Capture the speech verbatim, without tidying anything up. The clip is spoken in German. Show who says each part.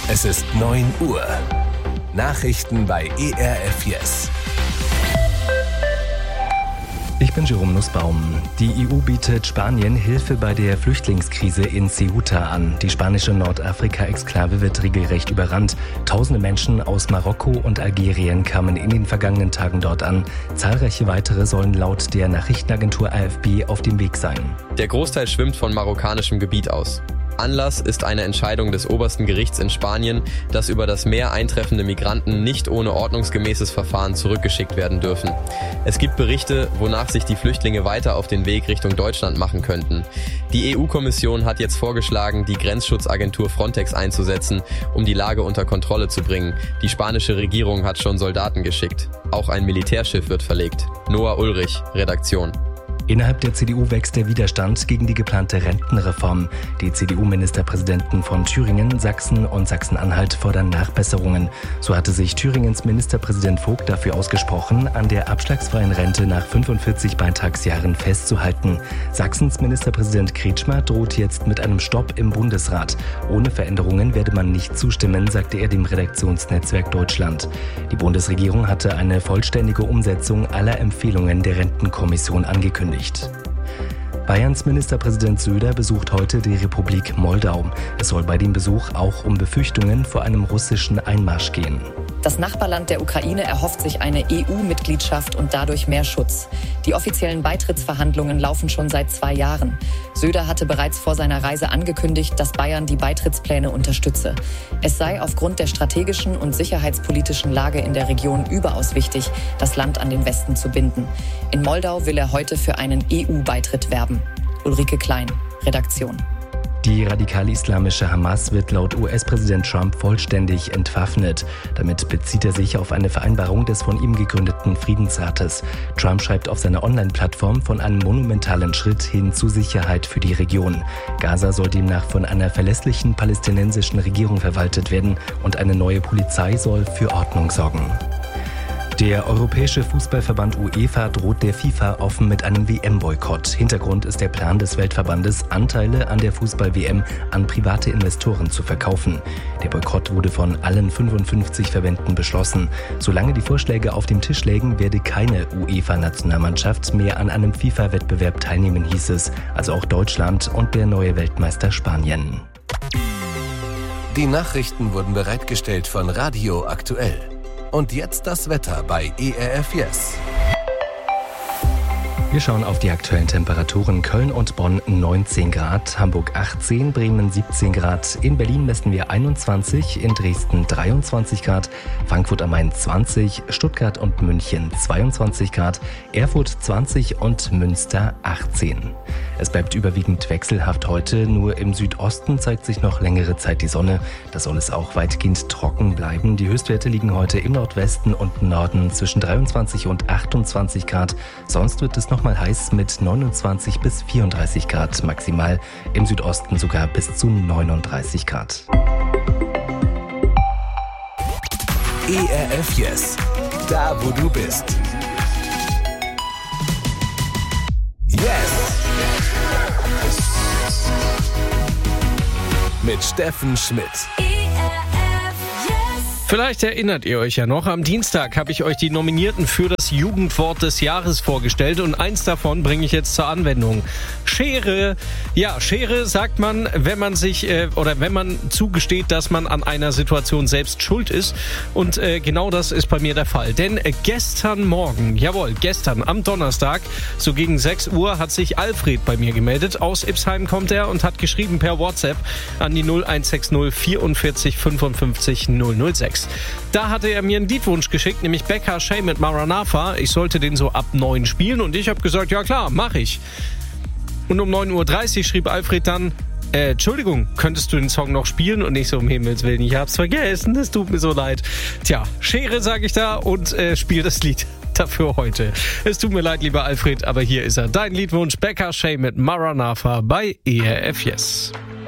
Speaker 1: Es ist neun Uhr. Nachrichten bei E R F Yes.
Speaker 2: Ich bin Jerome Nussbaum. Die E U bietet Spanien Hilfe bei der Flüchtlingskrise in Ceuta an. Die spanische Nordafrika-Exklave wird regelrecht überrannt. Tausende Menschen aus Marokko und Algerien kamen in den vergangenen Tagen dort an. Zahlreiche weitere sollen laut der Nachrichtenagentur A F P auf dem Weg sein.
Speaker 3: Der Großteil schwimmt von marokkanischem Gebiet aus. Anlass ist eine Entscheidung des obersten Gerichts in Spanien, dass über das Meer eintreffende Migranten nicht ohne ordnungsgemäßes Verfahren zurückgeschickt werden dürfen. Es gibt Berichte, wonach sich die Flüchtlinge weiter auf den Weg Richtung Deutschland machen könnten. Die E U-Kommission hat jetzt vorgeschlagen, die Grenzschutzagentur Frontex einzusetzen, um die Lage unter Kontrolle zu bringen. Die spanische Regierung hat schon Soldaten geschickt. Auch ein Militärschiff wird verlegt. Noah Ulrich, Redaktion.
Speaker 2: Innerhalb der C D U wächst der Widerstand gegen die geplante Rentenreform. Die C D U-Ministerpräsidenten von Thüringen, Sachsen und Sachsen-Anhalt fordern Nachbesserungen. So hatte sich Thüringens Ministerpräsident Vogt dafür ausgesprochen, an der abschlagsfreien Rente nach fünfundvierzig Beitragsjahren festzuhalten. Sachsens Ministerpräsident Kretschmer droht jetzt mit einem Stopp im Bundesrat. Ohne Veränderungen werde man nicht zustimmen, sagte er dem Redaktionsnetzwerk Deutschland. Die Bundesregierung hatte eine vollständige Umsetzung aller Empfehlungen der Rentenkommission angekündigt. Bayerns Ministerpräsident Söder besucht heute die Republik Moldau. Es soll bei dem Besuch auch um Befürchtungen vor einem russischen Einmarsch gehen.
Speaker 4: Das Nachbarland der Ukraine erhofft sich eine E U-Mitgliedschaft und dadurch mehr Schutz. Die offiziellen Beitrittsverhandlungen laufen schon seit zwei Jahren. Söder hatte bereits vor seiner Reise angekündigt, dass Bayern die Beitrittspläne unterstütze. Es sei aufgrund der strategischen und sicherheitspolitischen Lage in der Region überaus wichtig, das Land an den Westen zu binden. In Moldau will er heute für einen E U-Beitritt werben. Ulrike Klein, Redaktion.
Speaker 2: Die radikal-islamische Hamas wird laut U S-Präsident Trump vollständig entwaffnet. Damit bezieht er sich auf eine Vereinbarung des von ihm gegründeten Friedensrates. Trump schreibt auf seiner Online-Plattform von einem monumentalen Schritt hin zu Sicherheit für die Region. Gaza soll demnach von einer verlässlichen palästinensischen Regierung verwaltet werden und eine neue Polizei soll für Ordnung sorgen. Der Europäische Fußballverband UEFA droht der FIFA offen mit einem W M-Boykott. Hintergrund ist der Plan des Weltverbandes, Anteile an der Fußball-W M an private Investoren zu verkaufen. Der Boykott wurde von allen fünfundfünfzig Verbänden beschlossen. Solange die Vorschläge auf dem Tisch lägen, werde keine UEFA-Nationalmannschaft mehr an einem FIFA-Wettbewerb teilnehmen, hieß es. Also auch Deutschland und der neue Weltmeister Spanien.
Speaker 1: Die Nachrichten wurden bereitgestellt von Radio Aktuell. Und jetzt das Wetter bei E R F Yes.
Speaker 2: Wir schauen auf die aktuellen Temperaturen. Köln und Bonn neunzehn Grad, Hamburg achtzehn, Bremen siebzehn Grad, in Berlin messen wir einundzwanzig, in Dresden dreiundzwanzig Grad, Frankfurt am Main zwanzig, Stuttgart und München zweiundzwanzig Grad, Erfurt zwanzig und Münster achtzehn. Es bleibt überwiegend wechselhaft heute, nur im Südosten zeigt sich noch längere Zeit die Sonne. Da soll es auch weitgehend trocken bleiben. Die Höchstwerte liegen heute im Nordwesten und Norden zwischen dreiundzwanzig und achtundzwanzig Grad. Sonst wird es noch mal heiß mit neunundzwanzig bis vierunddreißig Grad maximal, im Südosten sogar bis zu neununddreißig Grad.
Speaker 1: E R F Yes, da wo du bist. Yes! Mit Steffen Schmidt.
Speaker 5: Vielleicht erinnert ihr euch ja noch, am Dienstag habe ich euch die Nominierten für das Jugendwort des Jahres vorgestellt und eins davon bringe ich jetzt zur Anwendung. Schere. Ja, Schere sagt man, wenn man sich äh, oder wenn man zugesteht, dass man an einer Situation selbst schuld ist, und äh, genau das ist bei mir der Fall. Denn äh, gestern Morgen, jawohl, gestern am Donnerstag, so gegen sechs Uhr, hat sich Alfred bei mir gemeldet. Aus Ipsheim kommt er und hat geschrieben per WhatsApp an die null eins sechs null vierundvierzig fünfundfünfzig null null sechs. Da hatte er mir einen Liedwunsch geschickt, nämlich Becca Shea mit Maranatha. Ich sollte den so ab neun spielen und ich habe gesagt, ja klar, mach ich. Und um neun Uhr dreißig schrieb Alfred dann, äh, Entschuldigung, könntest du den Song noch spielen? Und ich so, um Himmels Willen, ich hab's vergessen, es tut mir so leid. Tja, Schere sage ich da und äh, spiel das Lied dafür heute. Es tut mir leid, lieber Alfred, aber hier ist er. Dein Liedwunsch, Becca Shea mit Maranatha bei E R F Yes.